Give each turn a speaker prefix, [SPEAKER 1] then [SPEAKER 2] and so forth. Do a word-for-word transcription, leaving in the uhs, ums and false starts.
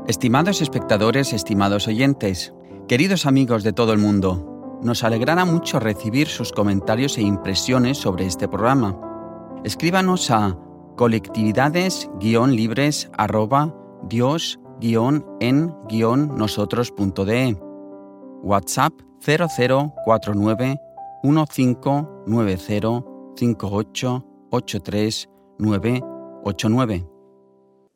[SPEAKER 1] Estimados espectadores, estimados oyentes, queridos amigos de todo el mundo, nos alegrará mucho recibir sus comentarios e impresiones sobre este programa. Escríbanos a colectividades libres arroba dios en nosotros punto de, WhatsApp cero cero cuatro nueve uno cinco nueve cero cinco ocho ocho tres nueve ocho nueve.